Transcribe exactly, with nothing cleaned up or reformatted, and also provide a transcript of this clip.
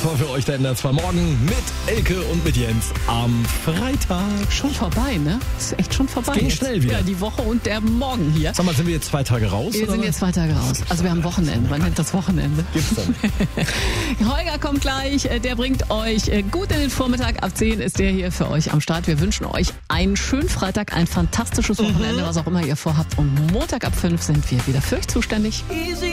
war für euch der N D R zwei Morgen mit Elke und mit Jens am Freitag. Schon vorbei, ne? Ist echt schon vorbei. Es ging jetzt. schnell wieder. Ja, die Woche und der Morgen hier. Sag mal, sind wir jetzt zwei Tage raus? Wir oder sind was? jetzt zwei Tage raus. Also wir haben Wochenende. Man nennt das Wochenende. Gibt's dann? Holger kommt gleich. Der bringt euch gut in den Vormittag. Ab zehn ist der hier für euch am Start. Wir wünschen euch einen schönen Freitag, ein fantastisches Wochenende, mhm. was auch immer ihr vorhabt. Und Montag ab fünf sind wir wieder für euch zuständig.